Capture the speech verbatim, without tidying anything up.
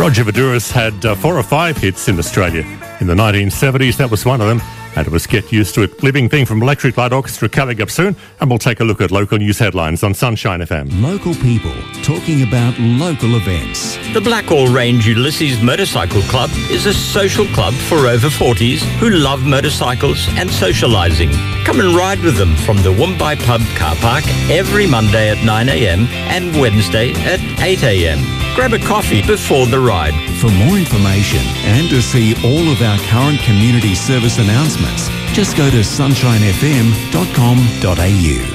Roger Voudouris had uh, four or five hits in Australia. In the nineteen seventies, that was one of them. And it was Get Used to It. Living Thing from Electric Light Orchestra coming up soon. And we'll take a look at local news headlines on Sunshine F M. Local people talking about local events. The Blackall Range Ulysses Motorcycle Club is a social club for over forties who love motorcycles and socialising. Come and ride with them from the Woombye Pub car park every Monday at nine a m and Wednesday at eight a m. Grab a coffee before the ride. For more information and to see all of our current community service announcements, just go to sunshine f m dot com dot a u.